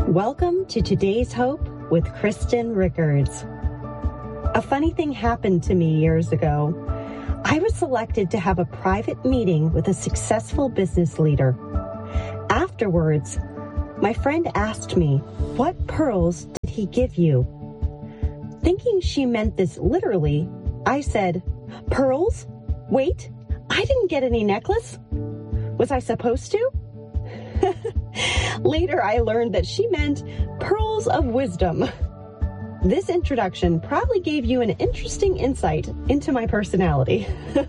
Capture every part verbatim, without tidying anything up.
Welcome to Today's Hope with Kristen Rickards. A funny thing happened to me years ago. I was selected to have a private meeting with a successful business leader. Afterwards, my friend asked me, "What pearls did he give you?" Thinking she meant this literally, I said, "Pearls? Wait, I didn't get any necklace. Was I supposed to?" Later, I learned that she meant pearls of wisdom. This introduction probably gave you an interesting insight into my personality.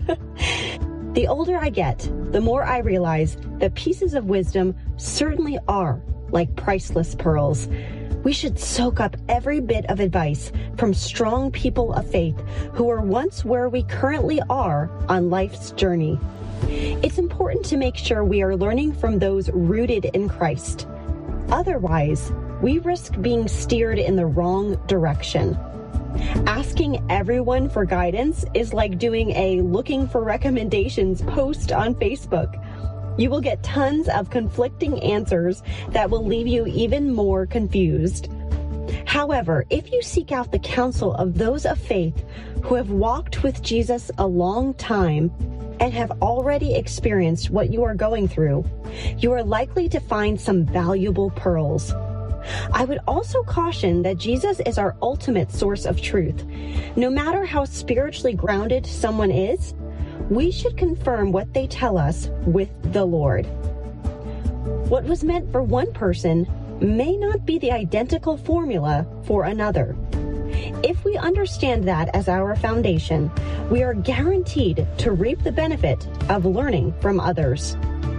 The older I get, the more I realize that pieces of wisdom certainly are like priceless pearls. We should soak up every bit of advice from strong people of faith who were once where we currently are on life's journey. It's important to make sure we are learning from those rooted in Christ. Otherwise, we risk being steered in the wrong direction. Asking everyone for guidance is like doing a looking for recommendations post on Facebook. You will get tons of conflicting answers that will leave you even more confused. However, if you seek out the counsel of those of faith who have walked with Jesus a long time and have already experienced what you are going through, you are likely to find some valuable pearls. I would also caution that Jesus is our ultimate source of truth. No matter how spiritually grounded someone is, we should confirm what they tell us with the Lord. What was meant for one person may not be the identical formula for another. If we understand that as our foundation, we are guaranteed to reap the benefit of learning from others.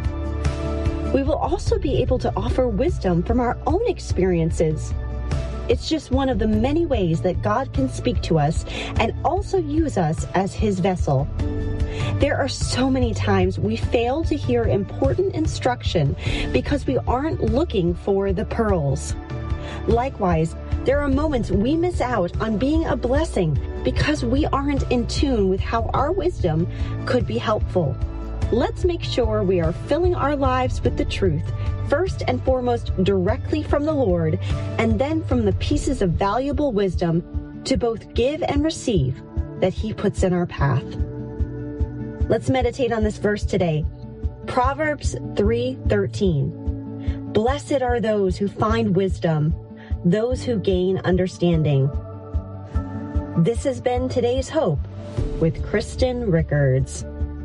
We will also be able to offer wisdom from our own experiences. It's just one of the many ways that God can speak to us and also use us as His vessel. There are so many times we fail to hear important instruction because we aren't looking for the pearls. Likewise, there are moments we miss out on being a blessing because we aren't in tune with how our wisdom could be helpful. Let's make sure we are filling our lives with the truth, first and foremost directly from the Lord, and then from the pieces of valuable wisdom to both give and receive that He puts in our path. Let's meditate on this verse today. Proverbs three thirteen. Blessed are those who find wisdom, those who gain understanding. This has been Today's Hope with Kristen Rickards.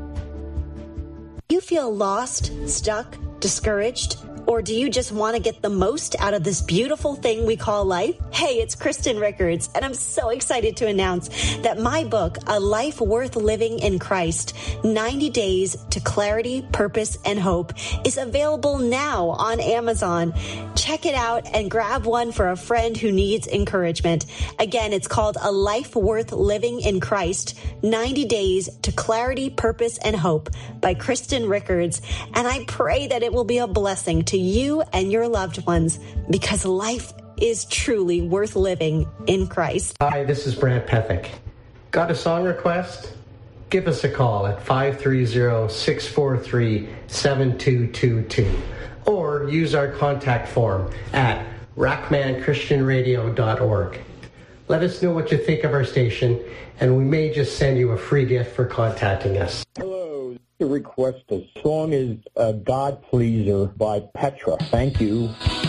Do you feel lost, stuck, discouraged? Or do you just want to get the most out of this beautiful thing we call life? Hey, it's Kristen Rickards, and I'm so excited to announce that my book, A Life Worth Living in Christ, ninety days to Clarity, Purpose, and Hope, is available now on Amazon. Check it out and grab one for a friend who needs encouragement. Again, it's called A Life Worth Living in Christ, ninety days to Clarity, Purpose, and Hope by Kristen Rickards. And I pray that it will be a blessing to you and your loved ones, because life is truly worth living in Christ. Hi, this is Brant Pethick. Got a song request? Give us a call at five three zero, six four three, seven two two two or use our contact form at rackman christian radio dot org. Let us know what you think of our station, and we may just send you a free gift for contacting us. Hello. The request, the song is uh, God Pleaser by Petra. Thank you.